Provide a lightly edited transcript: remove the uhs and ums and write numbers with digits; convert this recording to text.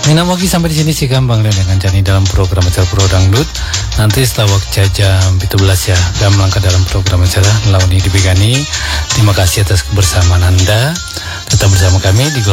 Mina Mogi sampai di sini sih gampang dengan Jani dalam program acara Pro Dangdut. Nanti setelah waktu jam 17 ya, dalam langkah dalam program acara Launi Dibegani. Terima kasih atas kebersamaan Anda. Tetap bersama kami di